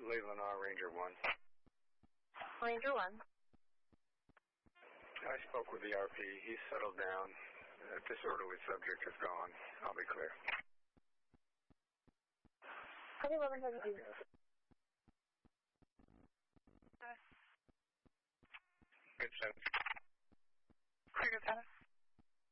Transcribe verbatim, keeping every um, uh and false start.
Leland R, Ranger one. Ranger one. I spoke with the R P. He's settled down. Uh, disorderly subject is gone. I'll be clear. Okay, eleven seventy. Good sense. Clear to